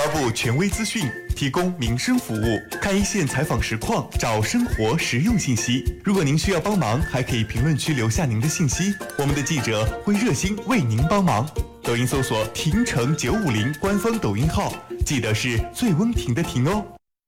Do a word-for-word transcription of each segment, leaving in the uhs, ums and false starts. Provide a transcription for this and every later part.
发布权威资讯，提供民生服务，看一线采访实况，找生活实用信息。如果您需要帮忙，还可以评论区留下您的信息，我们的记者会热心为您帮忙。抖音搜索婷城九五零官方抖音号，记得是醉翁亭的亭哦。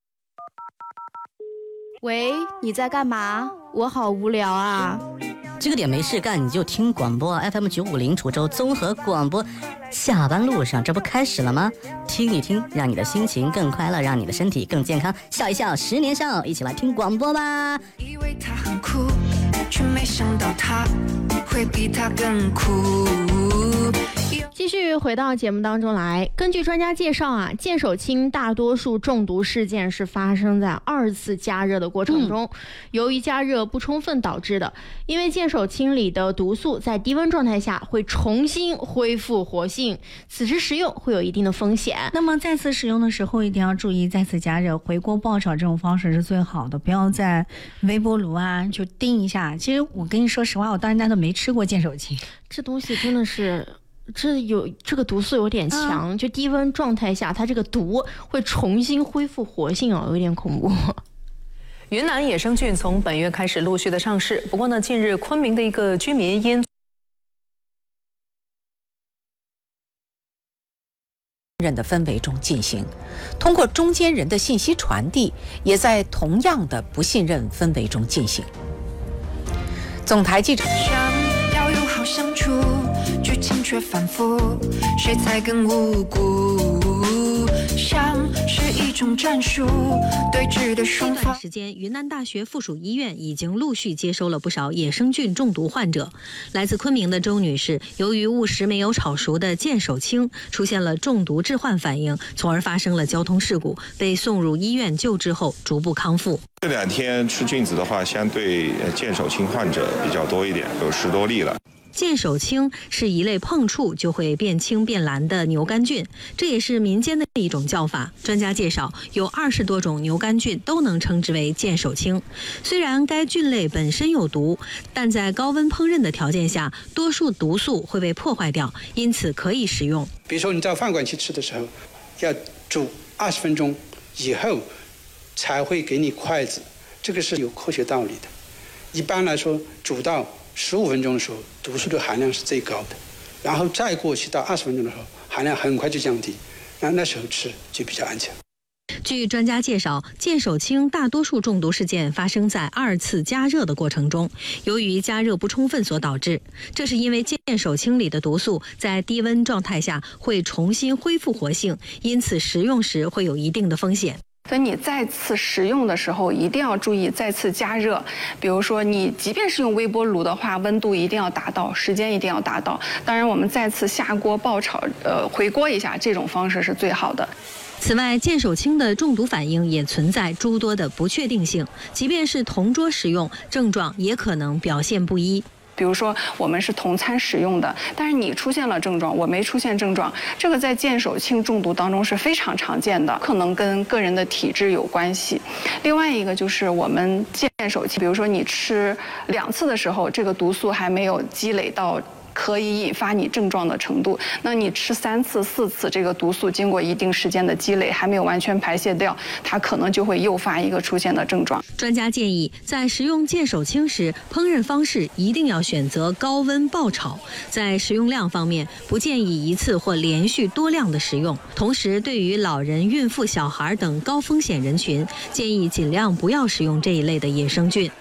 喂，你在干嘛？我好无聊啊。 这个点没事干，你就听广播 F M 九五零滁州综合广播。下班路上，这不开始了吗？听一听，让你的心情更快乐，让你的身体更健康。笑一笑，十年少，一起来听广播吧。 以为他很酷，却没想到他会比他更酷。 继续回到节目当中来，根据专家介绍啊，剑手青大多数中毒事件是发生在二次加热的过程中，嗯、由于加热不充分导致的。因为剑手青里的毒素在低温状态下会重新恢复活性，此时食用会有一定的风险。 那么再次使用的时候一定要注意，再次加热、回锅爆炒这种方式是最好的，不要在微波炉啊就叮一下。其实我跟你说实话，我到现在都没吃过剑手青， 这东西真的是。这有这个毒素有点强、嗯、就低温状态下它这个毒会重新恢复活性啊，有点恐怖。 云南野生菌从本月开始陆续的上市，不过呢，近日昆明的一个居民因任的氛围中进行，通过中间人的信息传递，也在同样的不信任氛围中进行。总台记者要友好相处，剧情却反复，谁才更无辜？像是一种战术，对峙的双方。 时间，云南大学附属医院已经陆续接收了不少野生菌中毒患者。来自昆明的周女士，由于误食没有炒熟的剑手青，出现了中毒致幻反应，从而发生了交通事故，被送入医院救治后逐步康复。 这两天吃菌子的话，相对剑手青患者比较多一点，有十多例了。 剑手青是一类碰触就会变青变蓝的牛肝菌，这也是民间的一种叫法。专家介绍，有二十多种牛肝菌都能称之为剑手青。虽然该菌类本身有毒，但在高温烹饪的条件下，多数毒素会被破坏掉，因此可以食用。 比如说你到饭馆去吃的时候，要煮二十分钟以后才会给你筷子，这个是有科学道理的。一般来说，煮到十五分钟的时候，毒素的含量是最高的，然后再过去到二十分钟的时候，含量很快就降低，那那时候吃就比较安全。 据专家介绍，剑手青大多数中毒事件发生在二次加热的过程中，由于加热不充分所导致。这是因为剑手青里的毒素在低温状态下会重新恢复活性，因此食用时会有一定的风险。 所以你再次食用的时候一定要注意再次加热，比如说你即便是用微波炉的话，温度一定要达到，时间一定要达到。当然我们再次下锅爆炒，呃，回锅一下，这种方式是最好的。 此外，剑手青的中毒反应也存在诸多的不确定性，即便是同桌食用，症状也可能表现不一。 比如说我们是同餐使用的，但是你出现了症状，我没出现症状，这个在剑手青中毒当中是非常常见的，可能跟个人的体质有关系。另外一个就是我们剑手青，比如说你吃两次的时候，这个毒素还没有积累到可以引发你症状的程度，那你吃三次四次，这个毒素经过一定时间的积累还没有完全排泄掉，它可能就会诱发一个出现的症状。 专家建议，在食用剑手青时，烹饪方式一定要选择高温爆炒。在食用量方面，不建议一次或连续多量的食用。同时，对于老人、孕妇、小孩等高风险人群，建议尽量不要食用这一类的野生菌。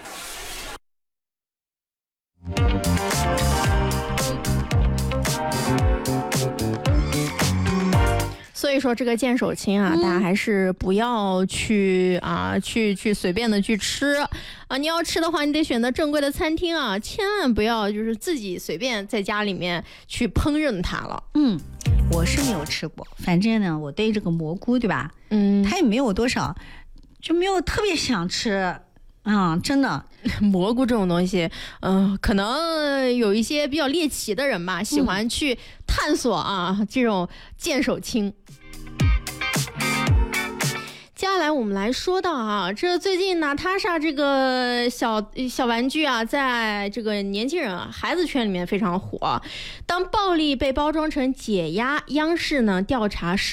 所以说这个剑手青啊、嗯、大家还是不要去啊去去随便的去吃啊，你要吃的话你得选择正规的餐厅啊，千万不要就是自己随便在家里面去烹饪它了。 嗯，我是没有吃过，反正呢我对这个蘑菇对吧， 嗯， 它也没有多少，就没有特别想吃。啊、嗯，真的， 蘑菇这种东西，嗯、呃，可能有一些比较猎奇的人吧，喜欢去探索啊、嗯、这种剑手青。接下来我们来说到啊，这最近娜塔莎这个小小玩具啊，在这个年轻人啊孩子圈里面非常火。当暴力被包装成解压，央视呢调查